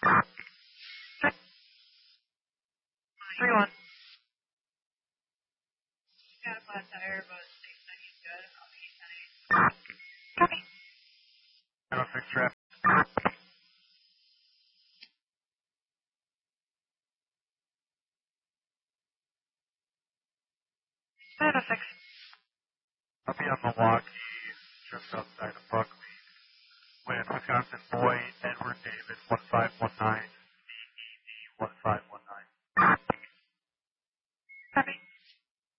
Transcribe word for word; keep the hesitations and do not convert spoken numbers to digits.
three one. Got a flat tire, but they said he's good. I'll be ten eight. Copy. zero six traffic. nine oh six. I'll be on Milwaukee, just outside of Buckley, with Wisconsin boy Edward Davis, one five one nine.